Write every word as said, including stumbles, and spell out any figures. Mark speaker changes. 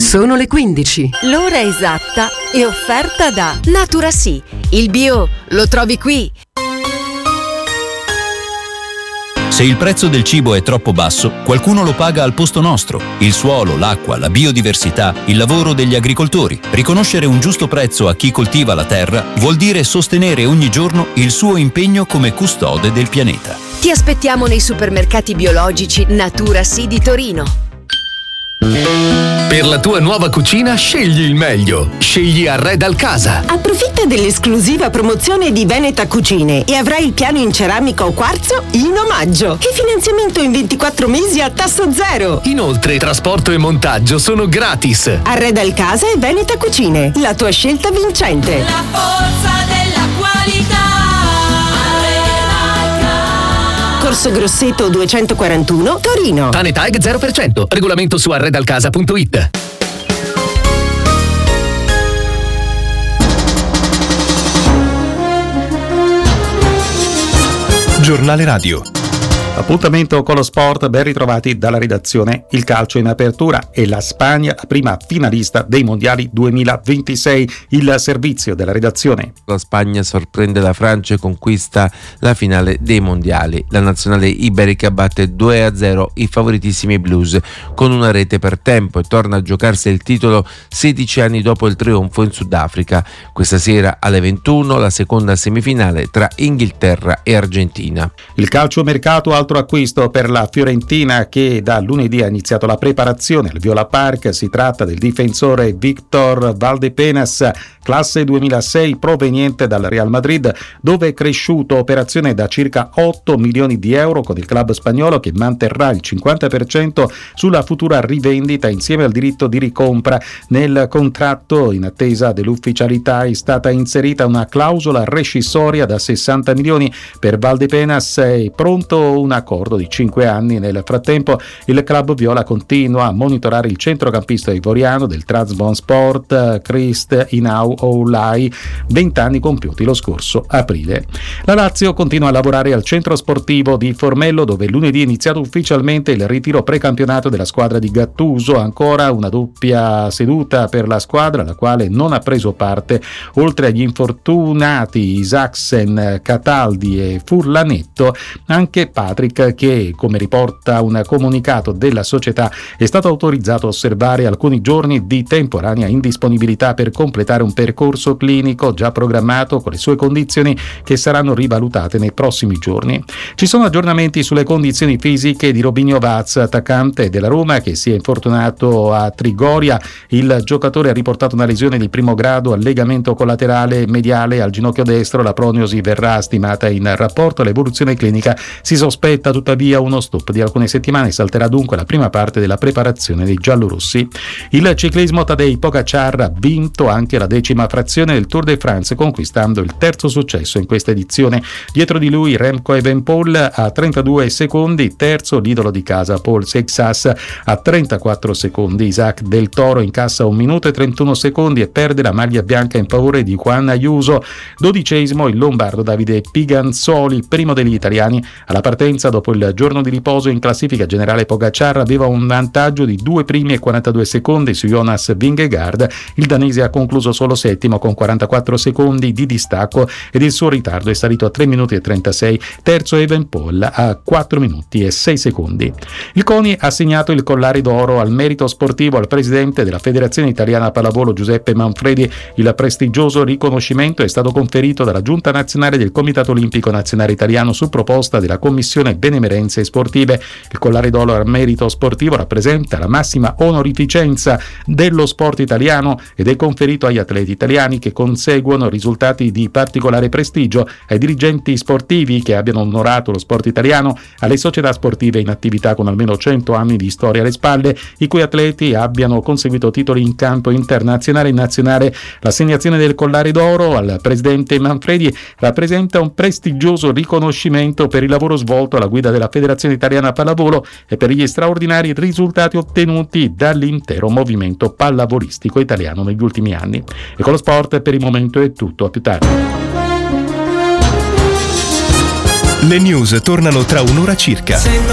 Speaker 1: Sono le quindici.
Speaker 2: L'ora esatta è offerta da Natura Sì. Il bio lo trovi qui.
Speaker 3: Se il prezzo del cibo è troppo basso, qualcuno lo paga al posto nostro. Il suolo, l'acqua, la biodiversità, il lavoro degli agricoltori. Riconoscere un giusto prezzo a chi coltiva la terra vuol dire sostenere ogni giorno il suo impegno come custode del pianeta.
Speaker 2: Ti aspettiamo nei supermercati biologici Natura Sì di Torino.
Speaker 4: Per la tua nuova cucina scegli il meglio. Scegli Arredal Casa.
Speaker 5: Approfitta dell'esclusiva promozione di Veneta Cucine e avrai il piano in ceramica o quarzo in omaggio e finanziamento in ventiquattro mesi a tasso zero.
Speaker 4: Inoltre trasporto e montaggio sono gratis.
Speaker 5: Arredal Casa e Veneta Cucine, la tua scelta vincente.
Speaker 6: La forza della qualità.
Speaker 5: Corso Grosseto duecentoquarantuno, Torino.
Speaker 4: Tanetag zero per cento. Regolamento su arredalcasa punto it.
Speaker 7: Giornale Radio. Appuntamento con lo sport, ben ritrovati dalla redazione. Il calcio in apertura e la Spagna, la prima finalista dei mondiali duemilaventisei. Il servizio della redazione.
Speaker 8: La Spagna sorprende la Francia e conquista la finale dei mondiali. La nazionale iberica batte due a zero i favoritissimi blues con una rete per tempo e torna a giocarsi il titolo sedici anni dopo il trionfo in Sudafrica. Questa sera alle ventuno la seconda semifinale tra Inghilterra e Argentina.
Speaker 7: Il calciomercato, altro acquisto per la Fiorentina che da lunedì ha iniziato la preparazione al Viola Park. Si tratta del difensore Victor Valdepenas, classe duemilasei, proveniente dal Real Madrid, dove è cresciuto. Operazione da circa otto milioni di euro con il club spagnolo che manterrà il cinquanta per cento sulla futura rivendita insieme al diritto di ricompra. Nel contratto, in attesa dell'ufficialità, è stata inserita una clausola rescissoria da sessanta milioni per Valdepenas. È pronto un accordo di cinque anni. Nel frattempo il club viola continua a monitorare il centrocampista ivoriano del Trabzonspor, Christ Inau Oulai, venti anni compiuti lo scorso aprile. La Lazio continua a lavorare al centro sportivo di Formello, dove lunedì è iniziato ufficialmente il ritiro precampionato della squadra di Gattuso. Ancora una doppia seduta per la squadra, la quale non ha preso parte, oltre agli infortunati Isaacsen, Cataldi e Furlanetto, anche Patrick, che, come riporta un comunicato della società, è stato autorizzato a osservare alcuni giorni di temporanea indisponibilità per completare un percorso clinico già programmato con le sue condizioni che saranno rivalutate nei prossimi giorni. Ci sono aggiornamenti sulle condizioni fisiche di Robinho Vaz, attaccante della Roma, che si è infortunato a Trigoria. Il giocatore ha riportato una lesione di primo grado al legamento collaterale mediale al ginocchio destro. La prognosi verrà stimata in rapporto all'evoluzione clinica. Si sospetta tuttavia uno stop di alcune settimane. Salterà dunque la prima parte della preparazione dei giallorossi. Il ciclismo, Tadej Pogačar ha vinto anche la decima frazione del Tour de France, conquistando il terzo successo in questa edizione. Dietro di lui Remco Evenepoel a trentadue secondi, terzo l'idolo di casa Paul Seixas a trentaquattro secondi. Isaac Del Toro incassa un minuto e trentuno secondi e perde la maglia bianca in favore di Juan Ayuso. Dodicesimo il lombardo Davide Piganzoli, primo degli italiani. Alla partenza dopo il giorno di riposo in classifica generale Pogačar aveva un vantaggio di due primi e quarantadue secondi su Jonas Vingegaard. Il danese ha concluso solo settimo con quarantaquattro secondi di distacco ed il suo ritardo è salito a tre minuti e trentasei. Terzo Evenepoel a quattro minuti e sei secondi. Il CONI ha assegnato il collare d'oro al merito sportivo al presidente della Federazione Italiana Pallavolo Giuseppe Manfredi. Il prestigioso riconoscimento è stato conferito dalla Giunta Nazionale del Comitato Olimpico Nazionale Italiano su proposta della Commissione Benemerenze Sportive. Il collare d'oro al merito sportivo rappresenta la massima onorificenza dello sport italiano ed è conferito agli atleti italiani che conseguono risultati di particolare prestigio, ai dirigenti sportivi che abbiano onorato lo sport italiano, alle società sportive in attività con almeno cento anni di storia alle spalle, i cui atleti abbiano conseguito titoli in campo internazionale e nazionale. L'assegnazione del collare d'oro al presidente Manfredi rappresenta un prestigioso riconoscimento per il lavoro svolto alla guida della Federazione Italiana Pallavolo e per gli straordinari risultati ottenuti dall'intero movimento pallavolistico italiano negli ultimi anni. E con lo sport per il momento è tutto, a più tardi.
Speaker 9: Le news tornano tra un'ora circa.